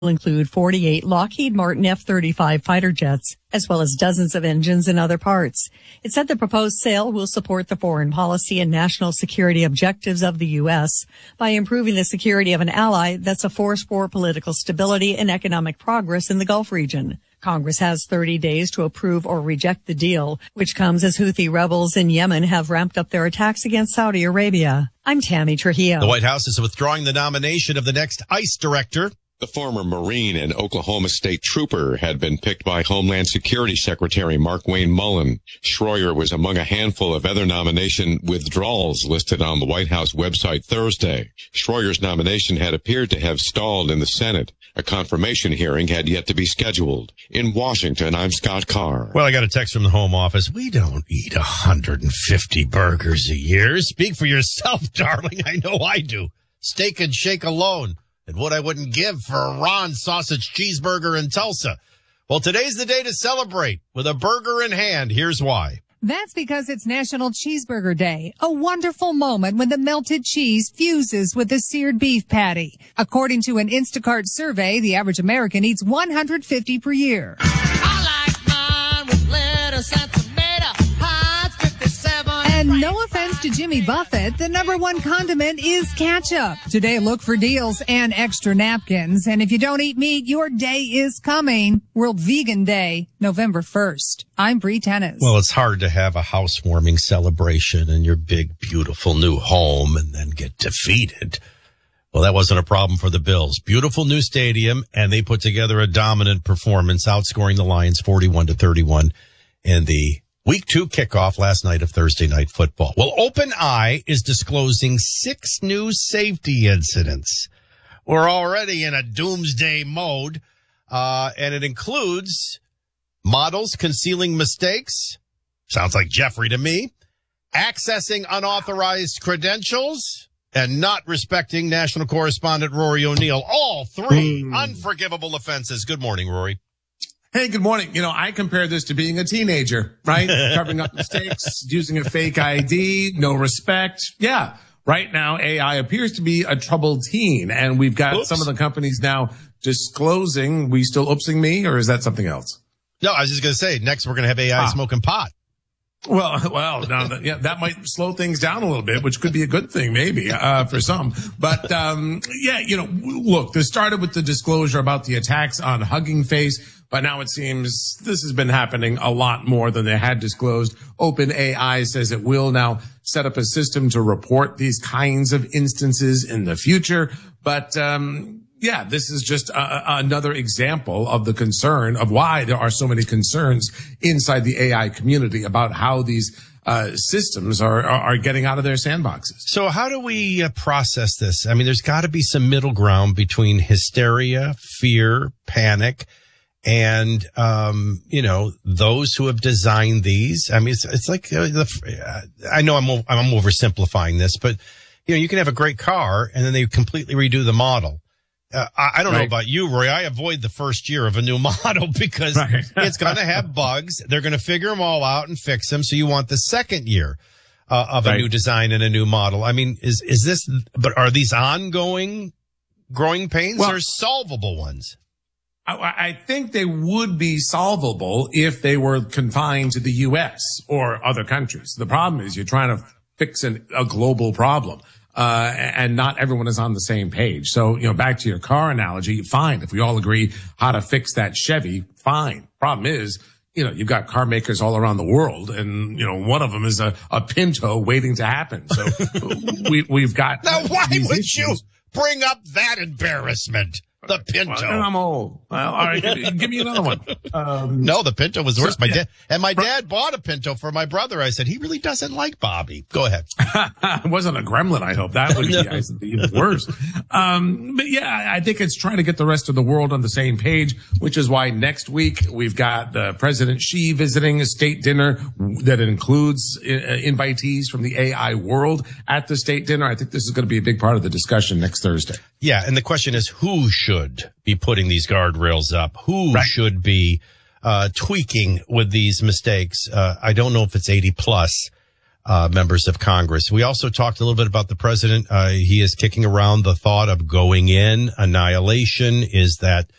will include 48 Lockheed Martin F-35 fighter jets, as well as dozens of engines and other parts. It said the proposed sale will support the foreign policy and national security objectives of the U.S. by improving the security of an ally that's a force for political stability and economic progress in the Gulf region. Congress has 30 days to approve or reject the deal, which comes as Houthi rebels in Yemen have ramped up their attacks against Saudi Arabia. I'm Tammy Trujillo. The White House is withdrawing the nomination of the next ICE director. The former Marine and Oklahoma State Trooper had been picked by Homeland Security Secretary Markwayne Mullin. Schroyer was among a handful of other nomination withdrawals listed on the White House website Thursday. Schroyer's nomination had appeared to have stalled in the Senate. A confirmation hearing had yet to be scheduled. In Washington, I'm Scott Carr. Well, I got a text from the Home Office. We don't eat 150 burgers a year. Speak for yourself, darling. I know I do. Steak and Shake alone. And what I wouldn't give for a Ron sausage cheeseburger in Tulsa. Well, today's the day to celebrate with a burger in hand. Here's why. That's because it's National Cheeseburger Day, a wonderful moment when the melted cheese fuses with the seared beef patty. According to an Instacart survey, the average American eats 150 per year. I like mine with lettuce and tomato, Heinz 57. And no offense to Jimmy Buffett, the number one condiment is ketchup. Today, look for deals and extra napkins. And if you don't eat meat, your day is coming. World Vegan Day, November 1st. I'm Bree Tennis. Well, it's hard to have a housewarming celebration in your big, beautiful new home and then get defeated. Well, that wasn't a problem for the Bills. Beautiful new stadium, and they put together a dominant performance, outscoring the Lions 41-31 in the Week 2 kickoff last night of Thursday Night Football. Well, OpenEye is disclosing 6 new safety incidents. We're already in a doomsday mode, and it includes models concealing mistakes. Sounds like Jeffrey to me. Accessing unauthorized credentials and not respecting national correspondent Rory O'Neill. All 3 unforgivable offenses. Good morning, Rory. Hey, good morning. You know, I compare this to being a teenager, right? Covering up mistakes, using a fake ID, no respect. Yeah. Right now, AI appears to be a troubled teen, and we've got some of the companies now disclosing. We still oopsing me, or is that something else? No, I was just going to say, next we're going to have AI smoking pot. Well, yeah, that might slow things down a little bit, which could be a good thing, maybe, for some. But, yeah, you know, look, this started with the disclosure about the attacks on Hugging Face, but now it seems this has been happening a lot more than they had disclosed. OpenAI says it will now set up a system to report these kinds of instances in the future. But, yeah, this is just another example of the concern of why there are so many concerns inside the AI community about how these systems are getting out of their sandboxes. So how do we process this? I mean, there's got to be some middle ground between hysteria, fear, panic, and, you know, those who have designed these. I mean, it's like, I know I'm oversimplifying this, but, you know, you can have a great car and then they completely redo the model. I don't know about you, Roy. I avoid the first year of a new model because it's going to have bugs. They're going to figure them all out and fix them. So you want the second year of a new design and a new model. I mean, is this, but are these ongoing growing pains or solvable ones? I think they would be solvable if they were confined to the U.S. or other countries. The problem is you're trying to fix a global problem. And not everyone is on the same page. So, you know, back to your car analogy, fine. If we all agree how to fix that Chevy, fine. Problem is, you know, you've got car makers all around the world and, you know, one of them is a Pinto waiting to happen. So we've got. Now, why would you bring up that embarrassment? The Pinto. Well, I'm old. Well, all right, give me another one. No, the Pinto was worse. My dad bought a Pinto for my brother. I said, he really doesn't like Bobby. Go ahead. It wasn't a gremlin, I hope. That would be even worse. But yeah, I think it's trying to get the rest of the world on the same page, which is why next week we've got President Xi visiting a state dinner that includes invitees from the AI world at the state dinner. I think this is going to be a big part of the discussion next Thursday. Yeah, and the question is, who should be putting these guardrails up? Who should be tweaking with these mistakes? I don't know if it's 80 plus members of Congress. We also talked a little bit about the president. He is kicking around the thought of going in. Annihilation is that